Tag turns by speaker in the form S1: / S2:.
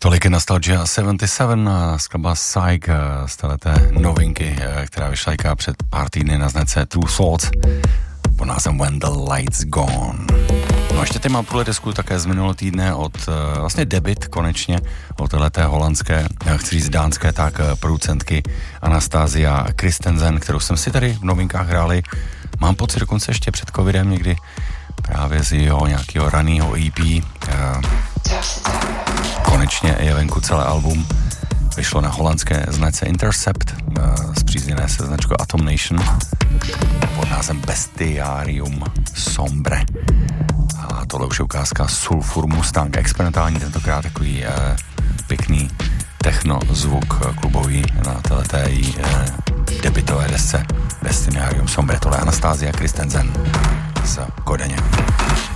S1: Tolik je Nostalgia 77 a skladba Psych z téhleté novinky, která vyšla před pár týdny na značce True Thoughts pod názvem When the Lights Gone. No a ještě tady mám tuhle desku také z minulého týdne od vlastně debut konečně od téhleté holandské, chci říct dánské, tak producentky Anastasia Christensen, kterou jsem si tady v novinkách hráli, mám pocit dokonce ještě před covidem někdy právě z jeho nějakého ranýho EP. Konečně je venku celé album. Vyšlo na holandské značce Intercept, spřízněné se značkou Atom Nation pod názvem Bestiarium Sombre. A tohle už je ukázka Sulfur Mustang, experimentální, tentokrát takový pěkný techno zvuk klubový na této debutové desce Bestiarium Sombre. Tohle je Anastasia Christensen z Kodaně.